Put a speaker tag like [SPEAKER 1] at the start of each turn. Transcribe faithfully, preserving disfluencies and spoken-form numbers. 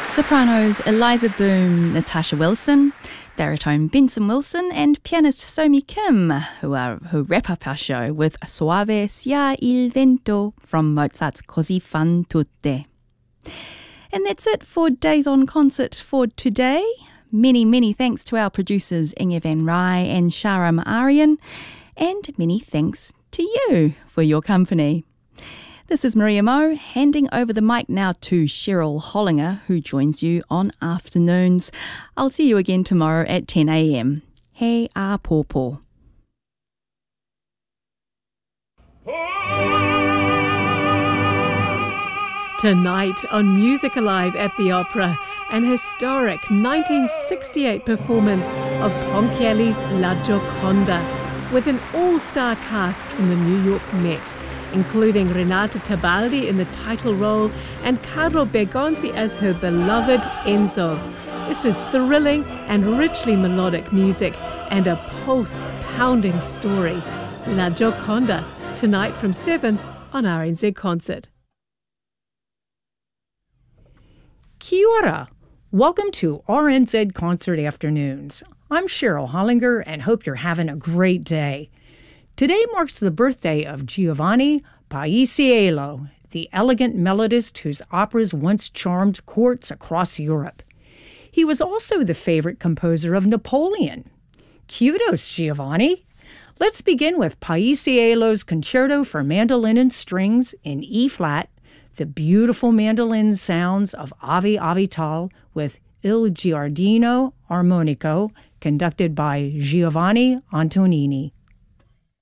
[SPEAKER 1] Sopranos Eliza Boom, Natasha Wilson, baritone Benson Wilson, and pianist Somi Kim, who are who wrap up our show with Soave sia il vento from Mozart's Così fan tutte. And that's it for Days on Concert for today. Many, many thanks to our producers Inge van Rai and Sharam Aryan, and many thanks to you for your company. This is Maria Moe, handing over the mic now to Cheryl Hollinger, who joins you on afternoons. I'll see you again tomorrow at ten a.m. He a pōpō.
[SPEAKER 2] Tonight on Music Alive at the Opera, an historic nineteen sixty-eight performance of Ponchielli's La Gioconda, with an all-star cast from the New York Met, including Renata Tebaldi in the title role and Carlo Bergonzi as her beloved Enzo. This is thrilling and richly melodic music and a pulse-pounding story. La Gioconda, tonight from seven on R N Z Concert.
[SPEAKER 3] Kia ora. Welcome to R N Z Concert Afternoons. I'm Cheryl Hollinger and hope you're having a great day. Today marks the birthday of Giovanni Paisiello, the elegant melodist whose operas once charmed courts across Europe. He was also the favorite composer of Napoleon. Kudos, Giovanni! Let's begin with Paisiello's Concerto for Mandolin and Strings in E-flat, the beautiful mandolin sounds of Avi Avital with Il Giardino Armonico, conducted by Giovanni Antonini.